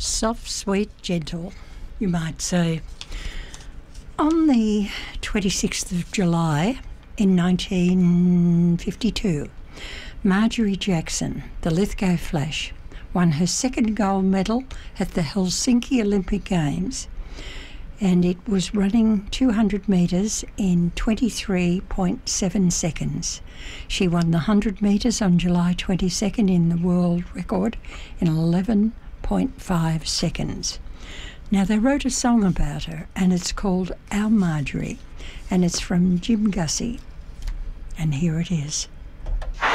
Soft, sweet, gentle, you might say. On the 26th of July in 1952, Marjorie Jackson, the Lithgow Flash, won her second gold medal at the Helsinki Olympic Games, and it was running 200 metres in 23.7 seconds. She won the 100 metres on July 22nd in the world record in 11.5 seconds. Now, they wrote a song about her, and it's called Our Marjorie, and it's from Jim Gussie, and here it is.